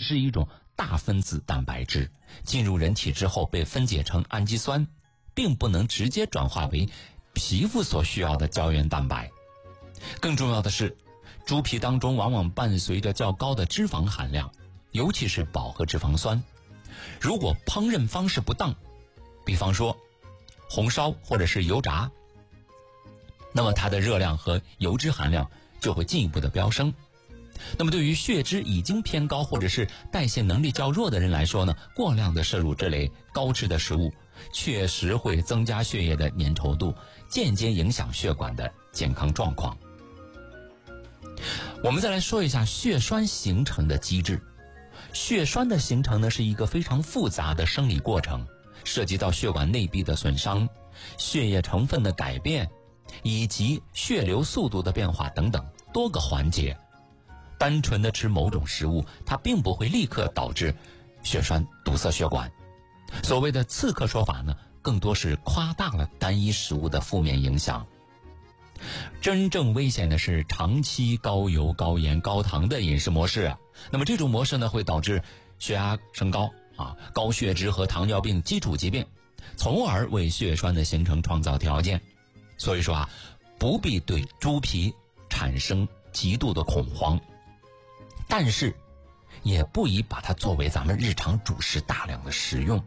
是一种大分子蛋白质，进入人体之后被分解成氨基酸，并不能直接转化为皮肤所需要的胶原蛋白。更重要的是，猪皮当中往往伴随着较高的脂肪含量，尤其是饱和脂肪酸。如果烹饪方式不当，比方说红烧或者是油炸，那么它的热量和油脂含量就会进一步的飙升。那么对于血脂已经偏高或者是代谢能力较弱的人来说呢，过量的摄入这类高脂的食物确实会增加血液的粘稠度，间接影响血管的健康状况。我们再来说一下血栓形成的机制。血栓的形成呢，是一个非常复杂的生理过程，涉及到血管内壁的损伤、血液成分的改变以及血流速度的变化等等多个环节。单纯的吃某种食物，它并不会立刻导致血栓堵塞血管。所谓的刺客说法呢，更多是夸大了单一食物的负面影响。真正危险的是长期高油、高盐、高糖的饮食模式啊。那么这种模式呢，会导致血压升高高血脂和糖尿病基础疾病，从而为血栓的形成创造条件。所以说不必对猪皮产生极度的恐慌，但是也不宜把它作为咱们日常主食大量的食用。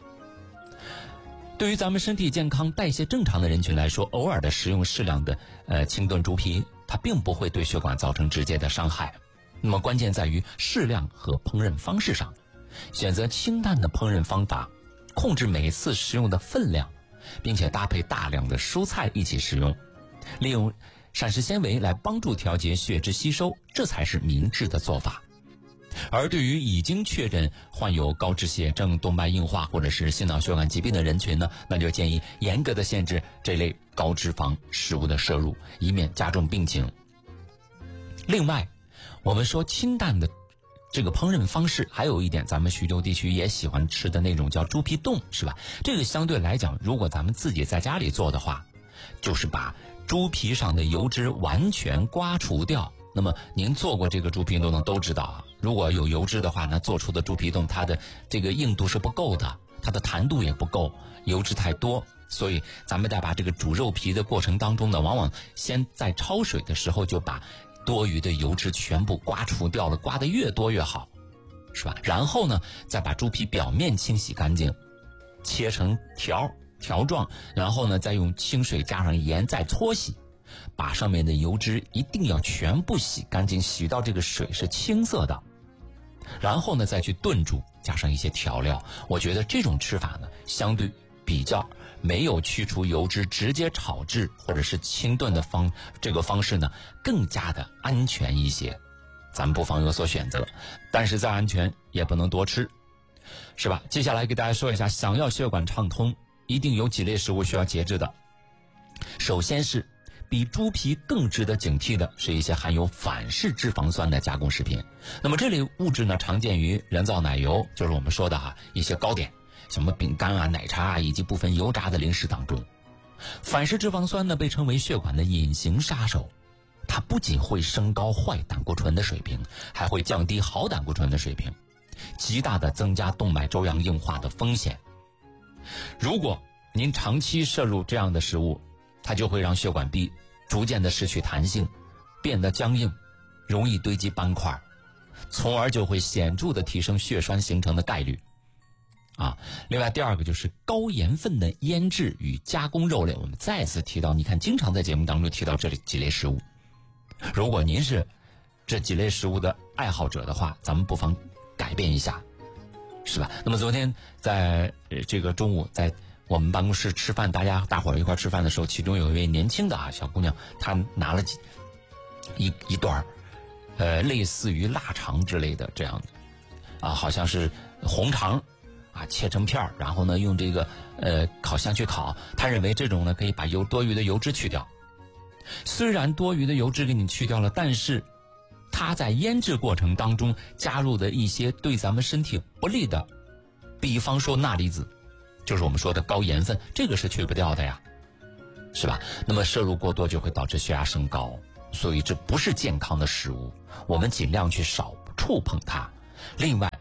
对于咱们身体健康、代谢正常的人群来说，偶尔的食用适量的清炖猪皮，它并不会对血管造成直接的伤害。那么关键在于适量和烹饪方式上，选择清淡的烹饪方法，控制每次食用的分量，并且搭配大量的蔬菜一起食用，利用膳食纤维来帮助调节血脂吸收，这才是明智的做法。而对于已经确诊患有高脂血症、动脉硬化或者是心脑血管疾病的人群呢，那就建议严格的限制这类高脂肪食物的摄入，以免加重病情。另外，我们说清淡的这个烹饪方式，还有一点咱们徐州地区也喜欢吃的那种叫猪皮冻，是吧？这个相对来讲，如果咱们自己在家里做的话，就是把猪皮上的油脂完全刮除掉。那么您做过这个猪皮冻的都知道如果有油脂的话呢，做出的猪皮冻它的这个硬度是不够的，它的弹度也不够，油脂太多。所以咱们在把这个煮肉皮的过程当中呢，往往先在焯水的时候就把多余的油脂全部刮除掉了，刮得越多越好，是吧？然后呢，再把猪皮表面清洗干净，切成条状，然后呢再用清水加上盐再搓洗，把上面的油脂一定要全部洗干净，洗到这个水是青色的，然后呢再去炖煮，加上一些调料。我觉得这种吃法呢，相对比较没有去除油脂直接炒制或者是清炖的这个方式呢，更加的安全一些，咱们不妨有所选择。但是再安全也不能多吃，是吧？接下来给大家说一下，想要血管畅通，一定有几类食物需要节制的。首先是比猪皮更值得警惕的是一些含有反式脂肪酸的加工食品。那么这类物质呢，常见于人造奶油，就是我们说的一些糕点，什么饼干奶茶以及部分油炸的零食当中。反式脂肪酸呢，被称为血管的隐形杀手，它不仅会升高坏胆固醇的水平，还会降低好胆固醇的水平，极大的增加动脉粥样硬化的风险。如果您长期摄入这样的食物，它就会让血管壁逐渐的失去弹性，变得僵硬，容易堆积斑块，从而就会显著的提升血栓形成的概率。另外第二个就是高盐分的腌制与加工肉类，我们再次提到，你看经常在节目当中提到这几类食物。如果您是这几类食物的爱好者的话，咱们不妨改变一下，是吧？那么昨天在这个中午在我们办公室吃饭，大伙儿一块吃饭的时候，其中有一位年轻的小姑娘，她拿了一段类似于腊肠之类的这样的好像是红肠切成片儿，然后呢用这个烤箱去烤。她认为这种呢可以把多余的油脂去掉。虽然多余的油脂给你去掉了，但是它在腌制过程当中加入的一些对咱们身体不利的，比方说钠离子，就是我们说的高盐分，这个是去不掉的呀，是吧？那么摄入过多就会导致血压升高，所以这不是健康的食物，我们尽量去少触碰它。另外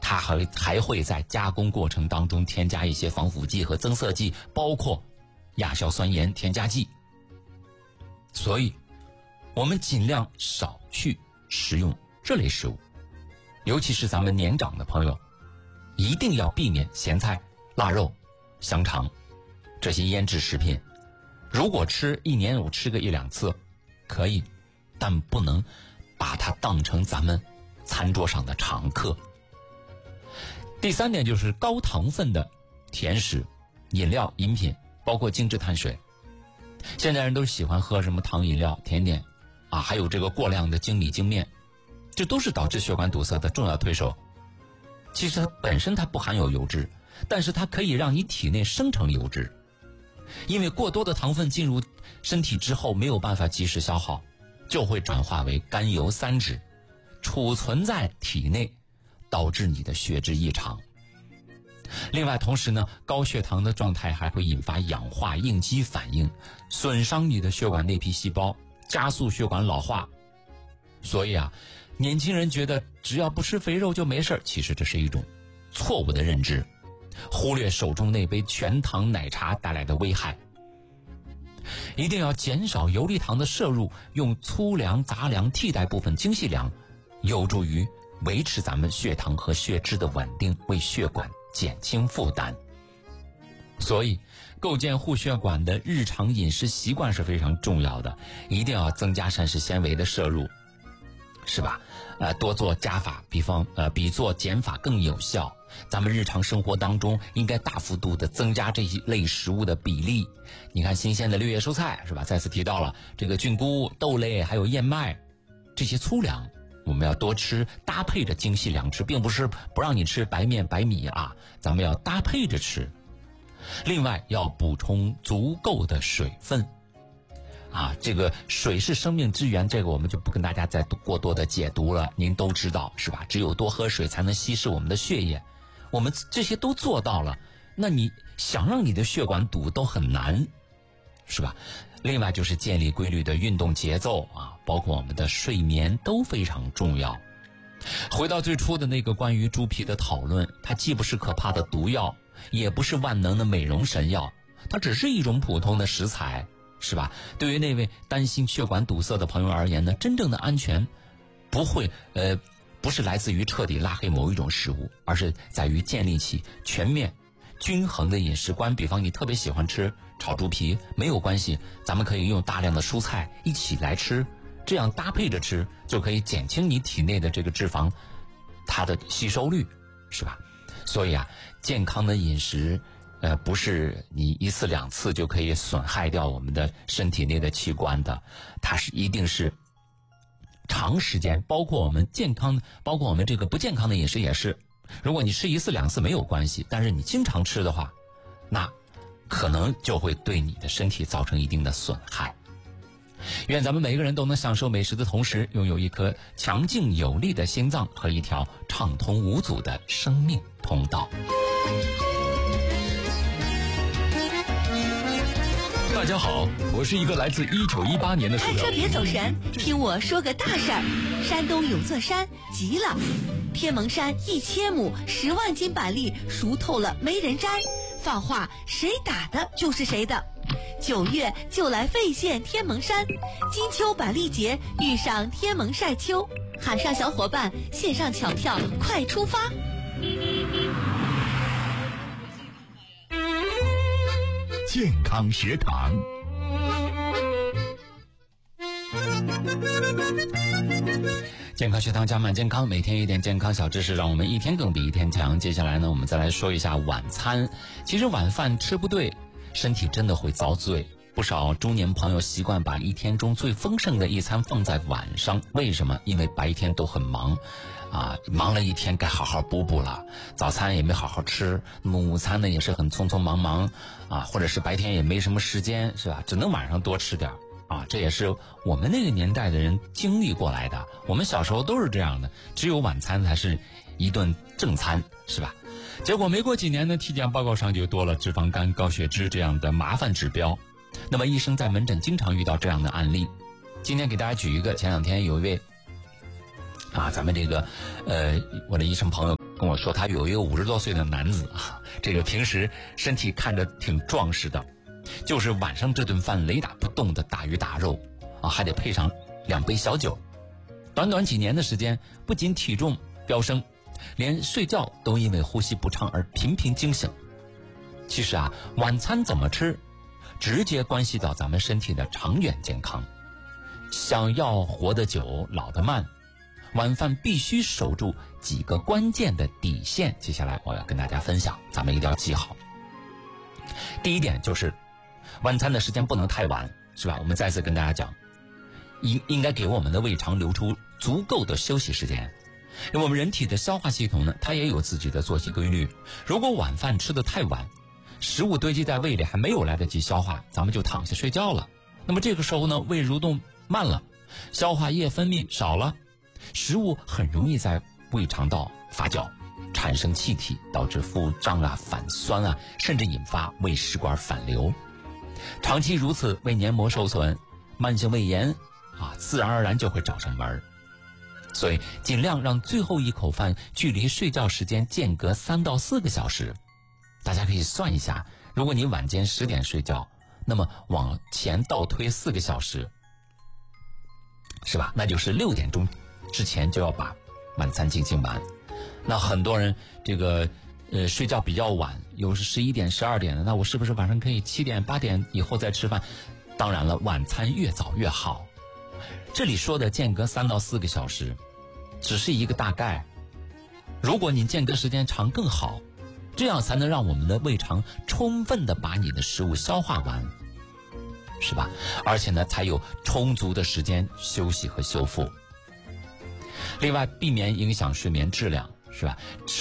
它还会在加工过程当中添加一些防腐剂和增色剂，包括亚硝酸盐添加剂。所以我们尽量少去食用这类食物，尤其是咱们年长的朋友，一定要避免咸菜、腊肉、香肠这些腌制食品。如果吃一年我吃个1-2次可以，但不能把它当成咱们餐桌上的常客。第3点就是高糖分的甜食、饮料、饮品，包括精致碳水。现在人都喜欢喝什么糖饮料、甜点啊，还有这个过量的精米精面，这都是导致血管堵塞的重要推手。其实它本身它不含有油脂，但是它可以让你体内生成油脂，因为过多的糖分进入身体之后没有办法及时消耗，就会转化为甘油三酯，储存在体内，导致你的血脂异常。另外同时呢，高血糖的状态还会引发氧化应激反应，损伤你的血管内皮细胞，加速血管老化。所以啊，年轻人觉得只要不吃肥肉就没事，其实这是一种错误的认知，忽略手中那杯全糖奶茶带来的危害。一定要减少游离糖的摄入，用粗粮、杂粮替代部分精细粮，有助于维持咱们血糖和血脂的稳定，为血管减轻负担。所以构建护血管的日常饮食习惯是非常重要的，一定要增加膳食纤维的摄入，是吧？多做加法，比做减法更有效。咱们日常生活当中应该大幅度的增加这一类食物的比例。你看新鲜的绿叶蔬菜，是吧？再次提到了这个菌菇、豆类还有燕麦，这些粗粮我们要多吃，搭配着精细粮吃，并不是不让你吃白面白米啊，咱们要搭配着吃。另外要补充足够的水分啊，这个水是生命之源，这个我们就不跟大家再过多的解读了，您都知道是吧？只有多喝水才能稀释我们的血液，我们这些都做到了，那你想让你的血管堵都很难，是吧？另外就是建立规律的运动节奏啊，包括我们的睡眠都非常重要。回到最初的那个关于猪皮的讨论，它既不是可怕的毒药，也不是万能的美容神药，它只是一种普通的食材，是吧？对于那位担心血管堵塞的朋友而言呢，真正的安全不是来自于彻底拉黑某一种食物，而是在于建立起全面均衡的饮食观。比方你特别喜欢吃炒猪皮，没有关系，咱们可以用大量的蔬菜一起来吃，这样搭配着吃就可以减轻你体内的这个脂肪它的吸收率，是吧？所以啊，健康的饮食不是你1次2次就可以损害掉我们的身体内的器官的，它一定是长时间，包括我们这个不健康的饮食也是。如果你吃1次2次没有关系，但是你经常吃的话，那可能就会对你的身体造成一定的损害。愿咱们每个人都能享受美食的同时，拥有一颗强劲有力的心脏和一条畅通无阻的生命通道。 大家好，我是一个来自1918年的塑料。 开车别走神，听我说个大事儿。山东有座山急了，天蒙山1000亩10万斤板栗熟透了没人摘，放话谁打的就是谁的。9月就来费县天蒙山，金秋板栗节遇上天蒙晒秋，喊上小伙伴线上抢票，快出发！ 健康学堂， 健康学堂加满健康，每天一点健康小知识，让我们一天更比一天强。接下来呢，我们再来说一下晚餐。其实晚饭吃不对，身体真的会遭罪。不少中年朋友习惯把一天中最丰盛的一餐放在晚上，为什么？因为白天都很忙忙了一天，该好好补补了。早餐也没好好吃，那么午餐呢也是很匆匆忙忙或者是白天也没什么时间，是吧？只能晚上多吃点这也是我们那个年代的人经历过来的。我们小时候都是这样的，只有晚餐才是一顿正餐，是吧？结果没过几年呢，体检报告上就多了脂肪肝、高血脂这样的麻烦指标。那么医生在门诊经常遇到这样的案例。今天给大家举一个，前2天有一位咱们这个我的医生朋友跟我说，他有一个50多岁的男子啊，这个平时身体看着挺壮实的，就是晚上这顿饭雷打不动的大鱼大肉啊，还得配上2杯小酒。短短几年的时间，不仅体重飙升，连睡觉都因为呼吸不畅而频频惊醒。其实啊，晚餐怎么吃，直接关系到咱们身体的长远健康。想要活得久、老得慢，晚饭必须守住几个关键的底线。接下来我要跟大家分享，咱们一定要记好。第一点就是晚餐的时间不能太晚，是吧？我们再次跟大家讲，应该给我们的胃肠留出足够的休息时间。因为我们人体的消化系统呢，它也有自己的作息规律。如果晚饭吃得太晚，食物堆积在胃里还没有来得及消化，咱们就躺下睡觉了。那么这个时候呢，胃蠕动慢了，消化液分泌少了，食物很容易在胃肠道发酵，产生气体，导致腹胀啊、反酸啊，甚至引发胃食管反流。长期如此，胃黏膜受损，慢性胃炎啊，自然而然就会找上门。所以尽量让最后一口饭距离睡觉时间间隔3到4个小时。大家可以算一下，如果你晚间10点睡觉，那么往前倒推4个小时，是吧？那就是6点钟之前就要把晚餐进行完。那很多人这个睡觉比较晚，有时11点、12点的，那我是不是晚上可以7点、8点以后再吃饭？当然了，晚餐越早越好。这里说的间隔3到4个小时，只是一个大概。如果你间隔时间长更好，这样才能让我们的胃肠充分的把你的食物消化完，是吧？而且呢，才有充足的时间休息和修复。另外，避免影响睡眠质量，是吧？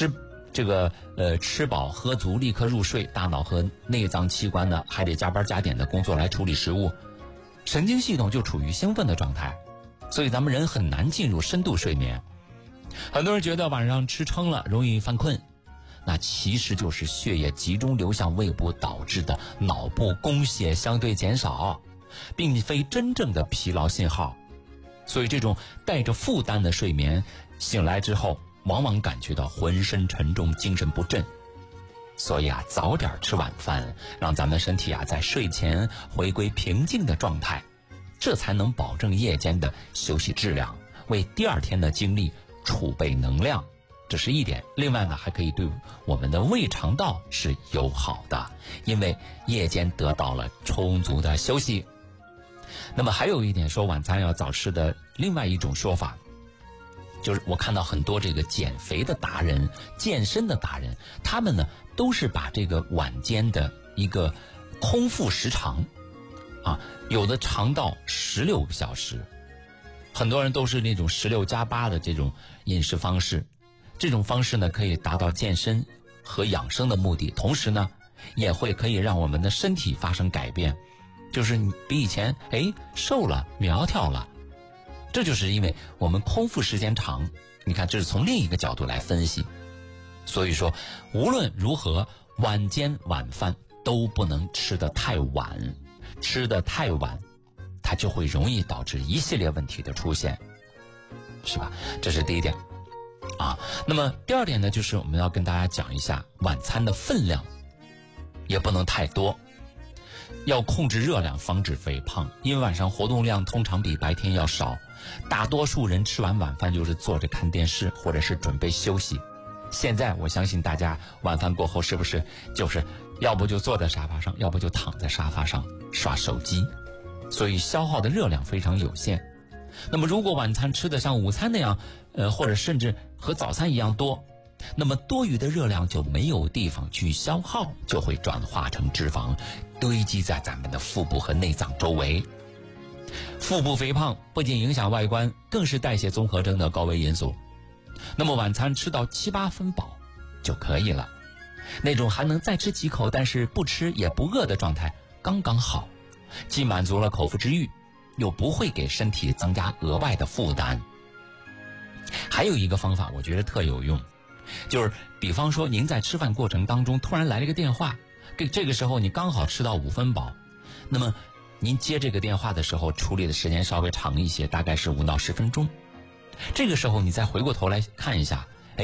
吃饱喝足立刻入睡，大脑和内脏器官呢还得加班加点的工作来处理食物，神经系统就处于兴奋的状态，所以咱们人很难进入深度睡眠。很多人觉得晚上吃撑了容易犯困，那其实就是血液集中流向胃部导致的脑部供血相对减少，并非真正的疲劳信号。所以这种带着负担的睡眠，醒来之后往往感觉到浑身沉重、精神不振。所以啊，早点吃晚饭，让咱们身体啊在睡前回归平静的状态，这才能保证夜间的休息质量，为第2天的精力储备能量。这是一点。另外呢，还可以对我们的胃肠道是友好的，因为夜间得到了充足的休息。那么还有一点说晚餐要早吃的另外一种说法，就是我看到很多这个减肥的达人、健身的达人，他们呢都是把这个晚间的一个空腹时长啊，有的长到16个小时，很多人都是那种16+8的这种饮食方式。这种方式呢，可以达到健身和养生的目的，同时呢，也可以让我们的身体发生改变，就是你比以前瘦了、苗条了。这就是因为我们空腹时间长，你看这是从另一个角度来分析。所以说，无论如何，晚间晚饭都不能吃得太晚，吃得太晚，它就会容易导致一系列问题的出现，是吧？这是第一点。那么第2点呢，就是我们要跟大家讲一下晚餐的分量也不能太多，要控制热量，防止肥胖。因为晚上活动量通常比白天要少，大多数人吃完晚饭就是坐着看电视，或者是准备休息。现在我相信大家晚饭过后是不是就是要不就坐在沙发上，要不就躺在沙发上刷手机，所以消耗的热量非常有限。那么如果晚餐吃的像午餐那样或者甚至和早餐一样多，那么多余的热量就没有地方去消耗，就会转化成脂肪，堆积在咱们的腹部和内脏周围。腹部肥胖不仅影响外观，更是代谢综合征的高危因素。那么晚餐吃到7、8分饱就可以了，那种还能再吃几口但是不吃也不饿的状态刚刚好，既满足了口腹之欲，又不会给身体增加额外的负担。还有一个方法我觉得特有用，就是比方说您在吃饭过程当中突然来了一个电话，这个时候你刚好吃到5分饱，那么您接这个电话的时候处理的时间稍微长一些，大概是5到10分钟。这个时候你再回过头来看一下，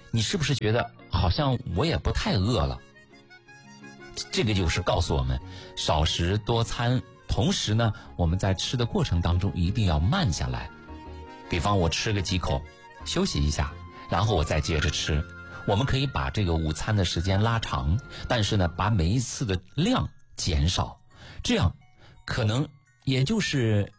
你是不是觉得好像我也不太饿了？这个就是告诉我们少食多餐，同时呢，我们在吃的过程当中一定要慢下来。比方我吃个几口，休息一下，然后我再接着吃。我们可以把这个午餐的时间拉长，但是呢，把每一次的量减少，这样可能也就是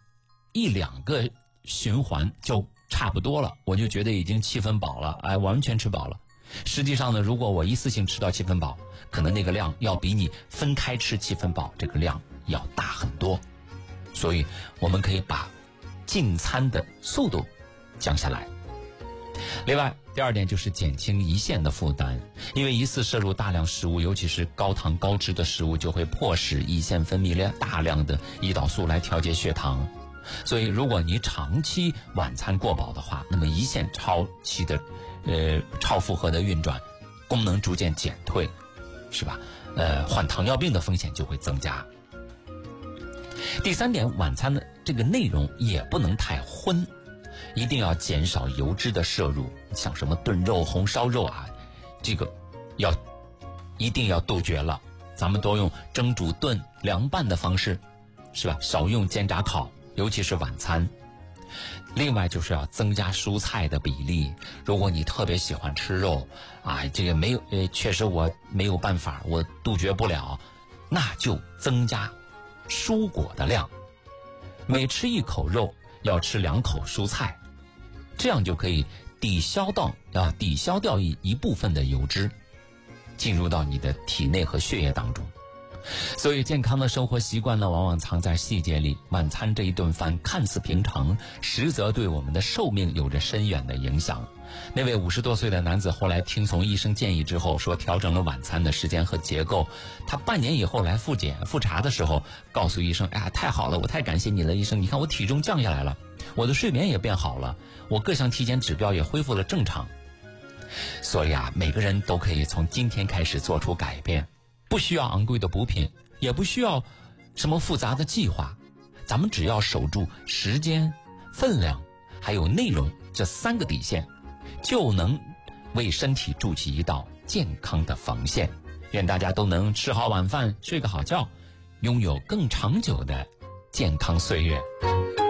1-2个循环就差不多了，我就觉得已经7分饱了，完全吃饱了。实际上呢，如果我一次性吃到7分饱，可能那个量要比你分开吃7分饱这个量要大很多。所以我们可以把进餐的速度降下来。另外，第2点就是减轻胰腺的负担，因为一次摄入大量食物，尤其是高糖高脂的食物，就会迫使胰腺分泌大量的胰岛素来调节血糖。所以如果你长期晚餐过饱的话，那么胰腺超负荷的运转功能逐渐减退，是吧？患糖尿病的风险就会增加。第3点，晚餐的这个内容也不能太荤，一定要减少油脂的摄入，像什么炖肉、红烧肉啊，这个一定要杜绝了。咱们多用蒸、煮、炖、凉拌的方式，是吧？少用煎、炸、烤，尤其是晚餐。另外就是要增加蔬菜的比例。如果你特别喜欢吃肉啊，这个确实我没有办法，我杜绝不了，那就增加蔬果的量。每吃1口肉要吃2口蔬菜，这样就可以抵消掉一部分的油脂进入到你的体内和血液当中。所以健康的生活习惯呢，往往藏在细节里。晚餐这一顿饭看似平常，实则对我们的寿命有着深远的影响。那位50多岁的男子后来听从医生建议之后，说调整了晚餐的时间和结构。他半年以后来复查的时候，告诉医生：哎呀，太好了，我太感谢你了，医生，你看我体重降下来了，我的睡眠也变好了，我各项体检指标也恢复了正常。所以每个人都可以从今天开始做出改变，不需要昂贵的补品，也不需要什么复杂的计划，咱们只要守住时间、分量还有内容这3个底线，就能为身体筑起一道健康的防线。愿大家都能吃好晚饭，睡个好觉，拥有更长久的健康岁月。